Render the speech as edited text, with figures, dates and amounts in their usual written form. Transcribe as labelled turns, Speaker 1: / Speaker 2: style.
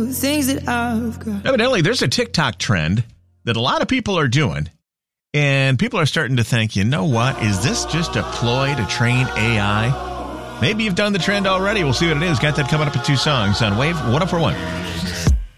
Speaker 1: the things that I've got.
Speaker 2: Evidently, there's a TikTok trend that a lot of people are doing. And people are starting to think, you know what? Is this just a ploy to train AI? Maybe you've done the trend already. We'll see what it is. Got that coming up in 2 songs on Wave 104.1.